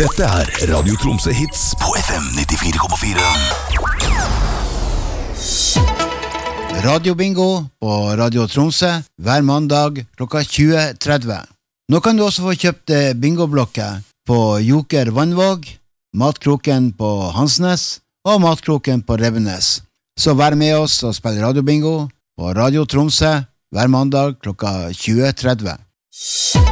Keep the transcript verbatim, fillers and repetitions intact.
Dette er Radio Tromsø Hits på F M nittifire komma fire. Radio Bingo på Radio Tromsø hver mandag klokka tjue tretti. Nå kan du også få kjøpt bingoblokker på Joker Vannvåg, Matkroken på Hansnes og Matkroken på Revenes. Så vær med oss og spill Radio Bingo på Radio Tromsø hver mandag klokka tjue tretti.